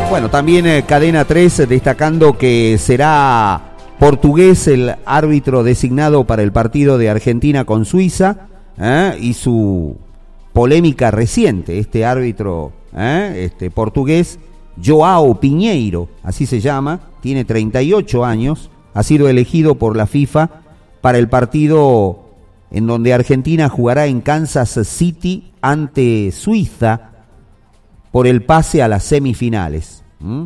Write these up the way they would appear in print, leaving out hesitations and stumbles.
Bueno, también Cadena 3 destacando que será portugués el árbitro designado para el partido de Argentina con Suiza, y su polémica reciente, este árbitro portugués, João Pinheiro, así se llama, tiene 38 años, ha sido elegido por la FIFA para el partido en donde Argentina jugará en Kansas City ante Suiza por el pase a las semifinales.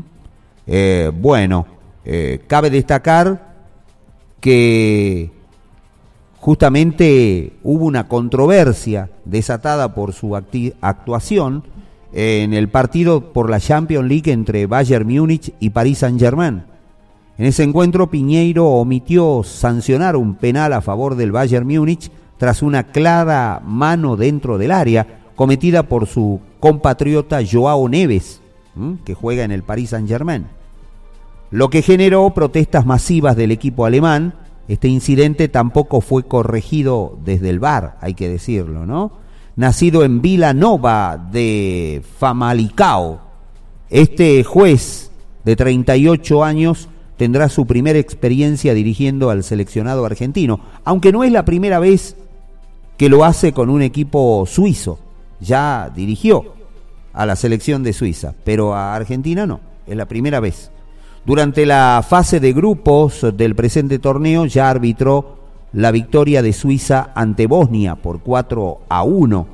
Cabe destacar que justamente hubo una controversia desatada por su actuación en el partido por la Champions League entre Bayern Múnich y Paris Saint-Germain. En ese encuentro, Pinheiro omitió sancionar un penal a favor del Bayern Múnich tras una clara mano dentro del área cometida por su compatriota João Neves, que juega en el Paris Saint-Germain, lo que generó protestas masivas del equipo alemán. Este incidente tampoco fue corregido desde el VAR, hay que decirlo, ¿no? Nacido en Vila Nova de Famalicão, este juez de 38 años tendrá su primera experiencia dirigiendo al seleccionado argentino, aunque no es la primera vez que lo hace con un equipo suizo. Ya dirigió a la selección de Suiza, pero a Argentina no, es la primera vez. Durante la fase de grupos del presente torneo ya arbitró la victoria de Suiza ante Bosnia por 4-1,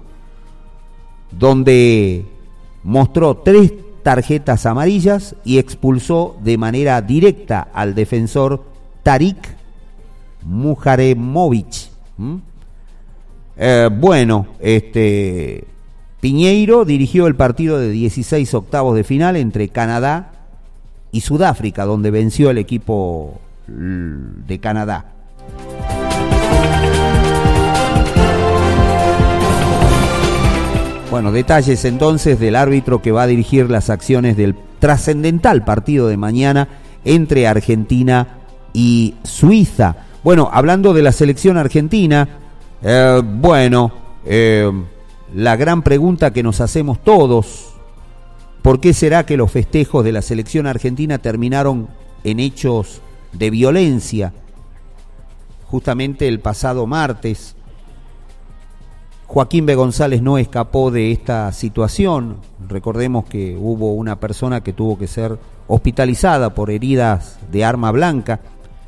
donde mostró 3 tarjetas amarillas y expulsó de manera directa al defensor Tarik Muharemovic. Pinheiro dirigió el partido de 16 octavos de final entre Canadá y Sudáfrica, donde venció el equipo de Canadá. Bueno, detalles entonces del árbitro que va a dirigir las acciones del trascendental partido de mañana entre Argentina y Suiza. Bueno, hablando de la selección argentina, la gran pregunta que nos hacemos todos: ¿por qué será que los festejos de la selección argentina terminaron en hechos de violencia? Justamente el pasado martes, Joaquín B. González no escapó de esta situación. Recordemos que hubo una persona que tuvo que ser hospitalizada por heridas de arma blanca.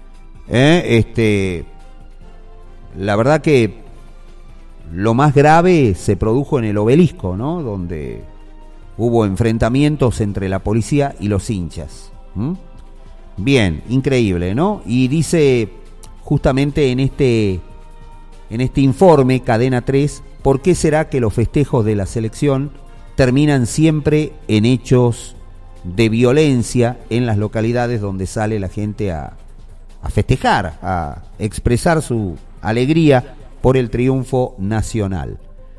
La verdad que lo más grave se produjo en el Obelisco, ¿no? Donde hubo enfrentamientos entre la policía y los hinchas. Bien, increíble, ¿no? Y dice justamente en este informe, Cadena 3, ¿por qué será que los festejos de la selección terminan siempre en hechos de violencia en las localidades donde sale la gente a festejar, a expresar su alegría por el triunfo nacional?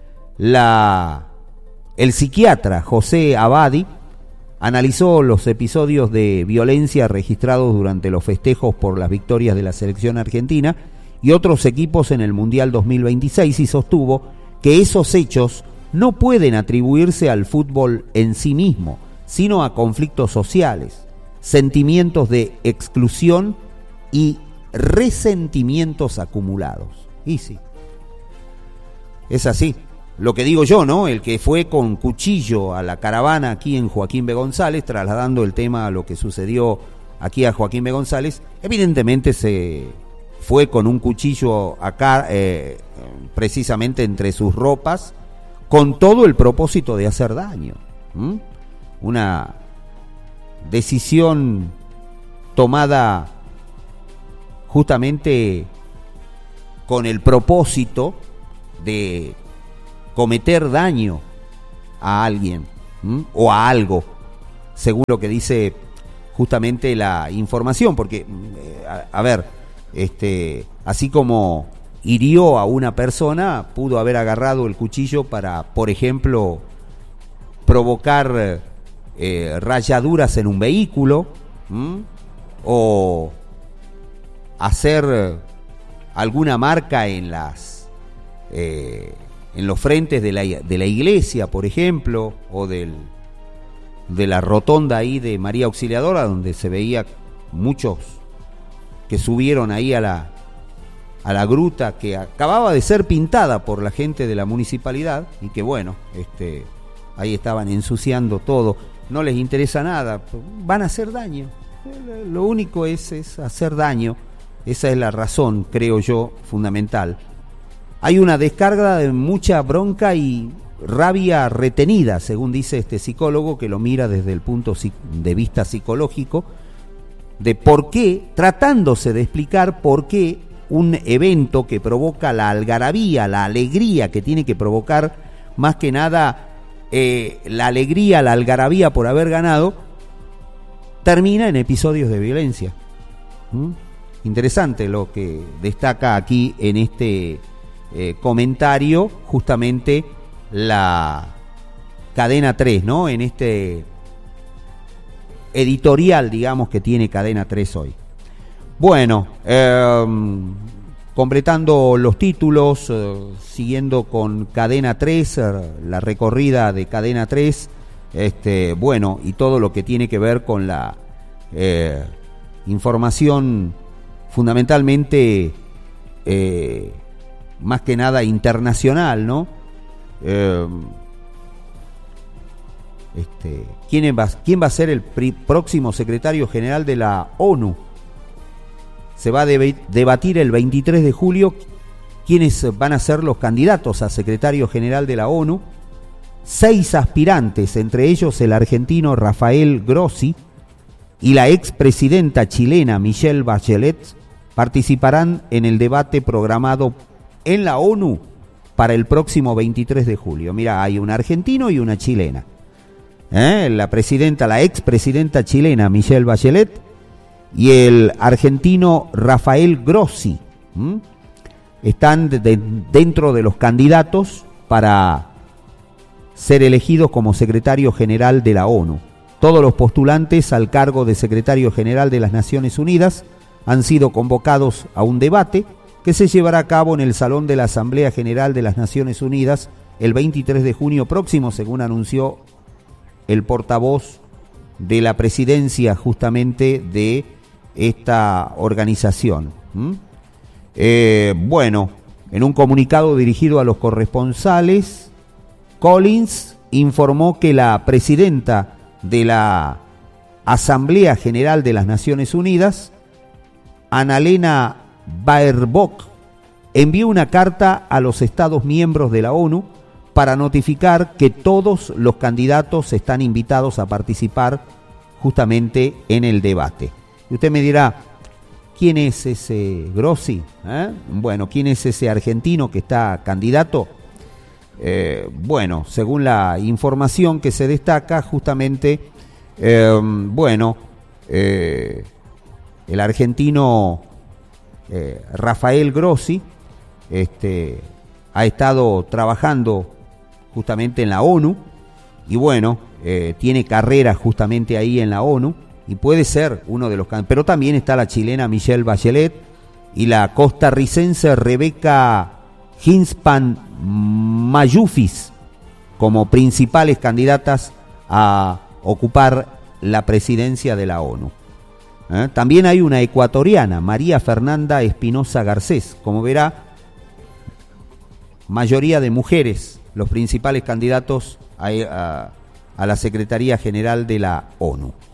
El psiquiatra José Abadi analizó los episodios de violencia registrados durante los festejos por las victorias de la selección argentina y otros equipos en el Mundial 2026 y sostuvo que esos hechos no pueden atribuirse al fútbol en sí mismo, sino a conflictos sociales, sentimientos de exclusión y resentimientos acumulados. Y sí, es así. Lo que digo yo, ¿no? El que fue con cuchillo a la caravana aquí en Joaquín B. González, trasladando el tema a lo que sucedió aquí a Joaquín B. González, evidentemente se fue con un cuchillo acá, precisamente entre sus ropas, con todo el propósito de hacer daño. Una decisión tomada justamente con el propósito de cometer daño a alguien o a algo, según lo que dice justamente la información, porque así como hirió a una persona, pudo haber agarrado el cuchillo para, por ejemplo, provocar rayaduras en un vehículo, o hacer alguna marca en los frentes de la iglesia, por ejemplo, o del de la rotonda ahí de María Auxiliadora, donde se veía muchos que subieron ahí a la gruta que acababa de ser pintada por la gente de la municipalidad y que bueno, ahí estaban ensuciando todo, no les interesa nada, van a hacer daño, lo único es hacer daño, esa es la razón, creo yo, fundamental. Hay una descarga de mucha bronca y rabia retenida, según dice este psicólogo que lo mira desde el punto de vista psicológico, de por qué, tratándose de explicar por qué un evento que provoca la algarabía, la alegría que tiene que provocar más que nada la alegría, la algarabía por haber ganado, termina en episodios de violencia. Interesante lo que destaca aquí en este comentario justamente la Cadena 3, ¿no? En este editorial, digamos, que tiene Cadena 3 hoy. Bueno, completando los títulos, siguiendo con Cadena 3, la recorrida de Cadena 3, bueno, y todo lo que tiene que ver con la información fundamentalmente más que nada internacional, ¿no? ¿Quién va a ser el próximo secretario general de la ONU? Se va a debatir el 23 de julio quiénes van a ser los candidatos a secretario general de la ONU. 6 aspirantes, entre ellos el argentino Rafael Grossi y la expresidenta chilena Michelle Bachelet, participarán en el debate programado en la ONU para el próximo 23 de julio. Mira, hay un argentino y una chilena. La expresidenta chilena Michelle Bachelet y el argentino Rafael Grossi están dentro de los candidatos para ser elegidos como secretario general de la ONU. Todos los postulantes al cargo de secretario general de las Naciones Unidas han sido convocados a un debate que se llevará a cabo en el Salón de la Asamblea General de las Naciones Unidas el 23 de junio próximo, según anunció el portavoz de la presidencia justamente de esta organización. Bueno, en un comunicado dirigido a los corresponsales, Collins informó que la presidenta de la Asamblea General de las Naciones Unidas, Annalena Baerbock, envió una carta a los Estados miembros de la ONU para notificar que todos los candidatos están invitados a participar justamente en el debate. Y usted me dirá, ¿quién es ese Grossi? Bueno, ¿quién es ese argentino que está candidato? Bueno, según la información que se destaca, justamente, el argentino Rafael Grossi ha estado trabajando justamente en la ONU y bueno, tiene carrera justamente ahí en la ONU y puede ser uno de los candidatos. Pero también está la chilena Michelle Bachelet y la costarricense Rebeca Hinspan Mayufis como principales candidatas a ocupar la presidencia de la ONU. También hay una ecuatoriana, María Fernanda Espinosa Garcés. Como verá, mayoría de mujeres, los principales candidatos a la Secretaría General de la ONU.